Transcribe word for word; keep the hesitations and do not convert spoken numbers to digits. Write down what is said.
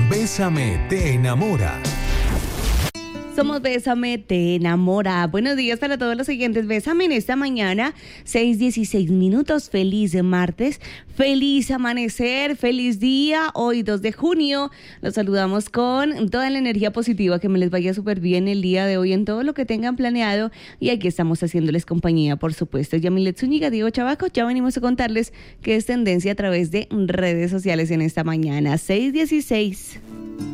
Bésame te enamora. Somos Bésame te enamora. Buenos días para todos los siguientes. Bésame en esta mañana, seis dieciséis minutos. Feliz martes, feliz amanecer, feliz día. Hoy dos de junio. Los saludamos con toda la energía positiva. Que me les vaya súper bien el día de hoy en todo lo que tengan planeado. Y aquí estamos haciéndoles compañía, por supuesto. Yamilet Zúñiga, Diego Chavaco. Ya venimos a contarles qué es tendencia a través de redes sociales en esta mañana. seis dieciséis.